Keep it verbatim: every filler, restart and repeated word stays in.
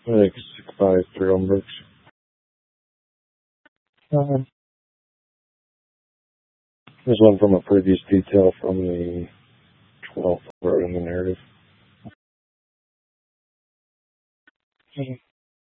I think six five three Oldenburgs. Uh, This one from a previous detail from the twelfth wrote in the narrative.